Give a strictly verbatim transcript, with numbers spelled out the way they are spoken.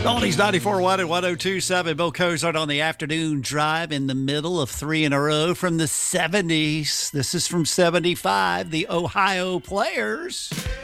Oldies ninety-four point one and one oh two point seven. Bill Cozart on the afternoon drive in the middle of three in a row from the seventies. This is from seventy-five, the Ohio Players.